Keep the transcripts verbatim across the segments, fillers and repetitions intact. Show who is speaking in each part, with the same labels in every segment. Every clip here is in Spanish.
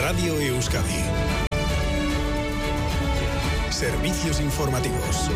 Speaker 1: Radio Euskadi. Servicios informativos.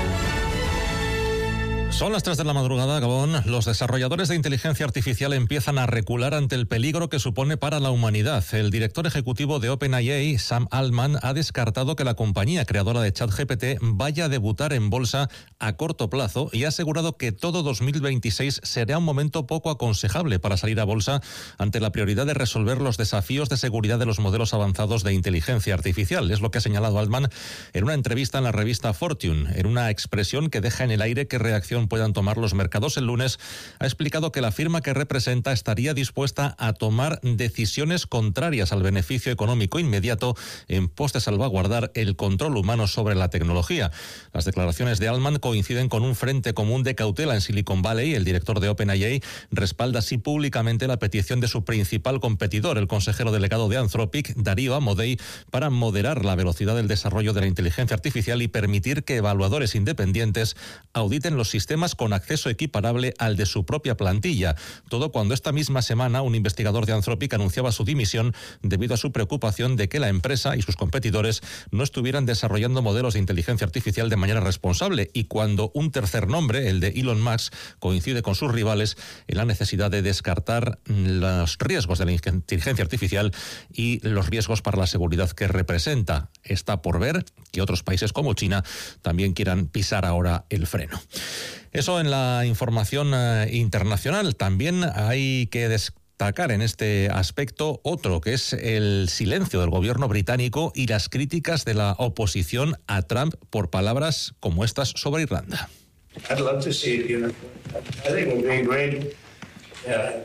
Speaker 2: Son las tres de la madrugada, Gabón. Los desarrolladores de inteligencia artificial empiezan a recular ante el peligro que supone para la humanidad. El director ejecutivo de OpenAI, Sam Altman, ha descartado que la compañía creadora de ChatGPT vaya a debutar en bolsa a corto plazo y ha asegurado que todo dos mil veintiséis será un momento poco aconsejable para salir a bolsa ante la prioridad de resolver los desafíos de seguridad de los modelos avanzados de inteligencia artificial. Es lo que ha señalado Altman en una entrevista en la revista Fortune, en una expresión que deja en el aire qué reacción puedan tomar los mercados el lunes. Ha explicado que la firma que representa estaría dispuesta a tomar decisiones contrarias al beneficio económico inmediato en pos de salvaguardar el control humano sobre la tecnología. Las declaraciones de Altman coinciden con un frente común de cautela en Silicon Valley. El director de OpenAI respalda así públicamente la petición de su principal competidor, el consejero delegado de Anthropic, Darío Amodei, para moderar la velocidad del desarrollo de la inteligencia artificial y permitir que evaluadores independientes auditen los sistemas con acceso equiparable al de su propia plantilla. Todo cuando esta misma semana un investigador de Anthropic anunciaba su dimisión debido a su preocupación de que la empresa y sus competidores no estuvieran desarrollando modelos de inteligencia artificial de manera responsable, y cuando un tercer nombre, el de Elon Musk, coincide con sus rivales en la necesidad de descartar los riesgos de la inteligencia artificial y los riesgos para la seguridad que representa. Está por ver que otros países como China también quieran pisar ahora el freno. Eso en la información eh, internacional. También hay que destacar en este aspecto otro, que es el silencio del gobierno británico y las críticas de la oposición a Trump por palabras como estas sobre Irlanda.
Speaker 3: I'd love to see it, you know. I think it would be great. Yeah.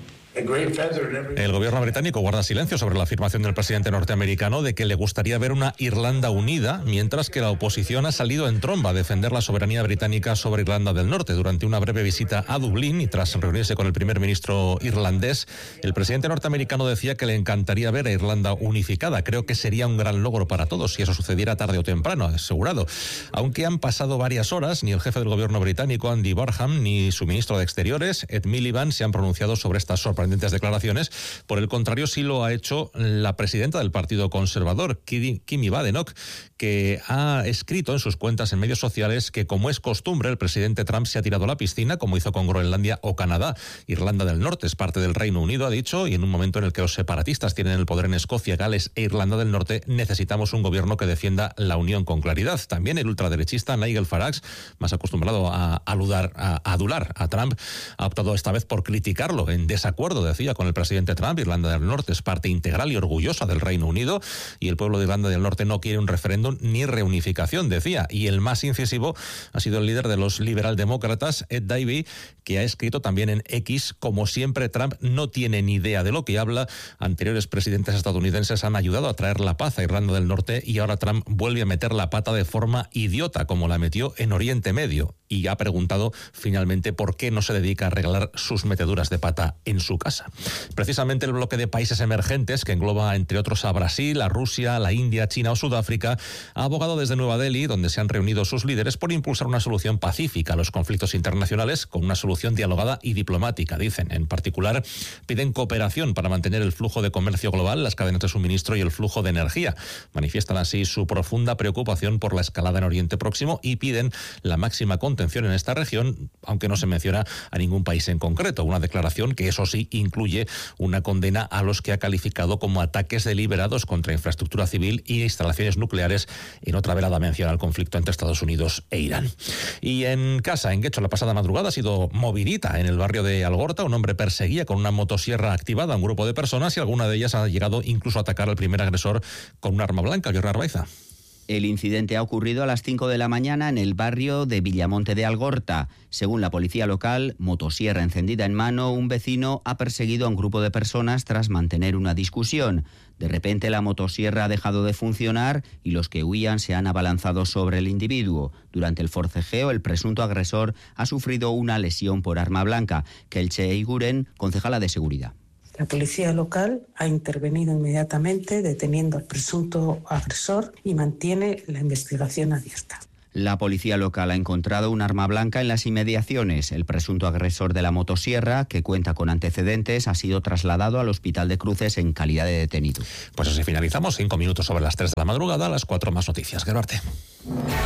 Speaker 2: El gobierno británico guarda silencio sobre la afirmación del presidente norteamericano de que le gustaría ver una Irlanda unida, mientras que la oposición ha salido en tromba a defender la soberanía británica sobre Irlanda del Norte. Durante una breve visita a Dublín y tras reunirse con el primer ministro irlandés, el presidente norteamericano decía que le encantaría ver a Irlanda unificada. Creo que sería un gran logro para todos si eso sucediera tarde o temprano, asegurado. Aunque han pasado varias horas, ni el jefe del gobierno británico, Andy Burnham, ni su ministro de Exteriores, Ed Miliband, se han pronunciado sobre estas sorprendentes declaraciones. Por el contrario, sí lo ha hecho la presidenta del Partido Conservador, Kimi Badenoch, que ha escrito en sus cuentas en medios sociales que, como es costumbre, el presidente Trump se ha tirado a la piscina, como hizo con Groenlandia o Canadá. Irlanda del Norte es parte del Reino Unido, ha dicho, y en un momento en el que los separatistas tienen el poder en Escocia, Gales e Irlanda del Norte, necesitamos un gobierno que defienda la unión con claridad. También el ultraderechista Nigel Farage, más acostumbrado a, aludar, a adular a Trump, ha optado esta vez por criticarlo en desacuerdo, decía, con el presidente Trump. Irlanda del Norte es parte integral y orgullosa del Reino Unido y el pueblo de Irlanda del Norte no quiere un referéndum ni reunificación, decía. Y el más incisivo ha sido el líder de los liberaldemócratas, Ed Davey, que ha escrito también en X: como siempre, Trump no tiene ni idea de lo que habla. Anteriores presidentes estadounidenses han ayudado a traer la paz a Irlanda del Norte y ahora Trump vuelve a meter la pata de forma idiota, como la metió en Oriente Medio. Y ha preguntado finalmente por qué no se dedica a arreglar sus meteduras de pata en su casa. Precisamente el bloque de países emergentes, que engloba entre otros a Brasil, a Rusia, a la India, China o Sudáfrica, ha abogado desde Nueva Delhi, donde se han reunido sus líderes, por impulsar una solución pacífica a los conflictos internacionales, con una solución dialogada y diplomática, dicen. En particular, piden cooperación para mantener el flujo de comercio global, las cadenas de suministro y el flujo de energía. Manifiestan así su profunda preocupación por la escalada en Oriente Próximo y piden la máxima contención en esta región, aunque no se menciona a ningún país en concreto. Una declaración que, eso sí, incluye una condena a los que ha calificado como ataques deliberados contra infraestructura civil y instalaciones nucleares, en otra velada mención al conflicto entre Estados Unidos e Irán. Y en casa, en Guecho, la pasada madrugada ha sido movidita en el barrio de Algorta. Un hombre perseguía con una motosierra activada a un grupo de personas y alguna de ellas ha llegado incluso a atacar al primer agresor con un arma blanca. Jorge Arbaiza.
Speaker 4: El incidente ha ocurrido a las cinco de la mañana en el barrio de Villamonte de Algorta. Según la policía local, motosierra encendida en mano, un vecino ha perseguido a un grupo de personas tras mantener una discusión. De repente la motosierra ha dejado de funcionar y los que huían se han abalanzado sobre el individuo. Durante el forcejeo, el presunto agresor ha sufrido una lesión por arma blanca. Kelche Eiguren, concejala de seguridad.
Speaker 5: La policía local ha intervenido inmediatamente deteniendo al presunto agresor y mantiene la investigación abierta.
Speaker 4: La policía local ha encontrado un arma blanca en las inmediaciones. El presunto agresor de la motosierra, que cuenta con antecedentes, ha sido trasladado al Hospital de Cruces en calidad de detenido.
Speaker 2: Pues así finalizamos. Cinco minutos sobre las tres de la madrugada, a las cuatro más noticias. Gerbarte.